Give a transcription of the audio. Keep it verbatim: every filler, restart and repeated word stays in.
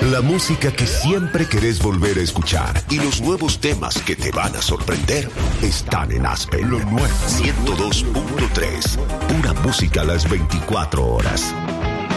La música que siempre querés volver a escuchar y los nuevos temas que te van a sorprender están en Aspen. Lo nuevo ciento dos punto tres. Pura música a las veinticuatro horas.